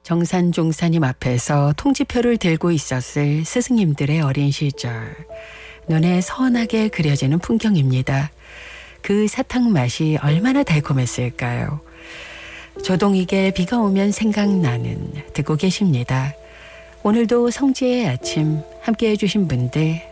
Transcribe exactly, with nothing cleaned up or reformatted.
정산종사님 앞에서 통지표를 들고 있었을 스승님들의 어린 시절, 눈에 선하게 그려지는 풍경입니다. 그 사탕 맛이 얼마나 달콤했을까요? 조동익의 비가 오면 생각나는 듣고 계십니다. 오늘도 성지의 아침 함께해 주신 분들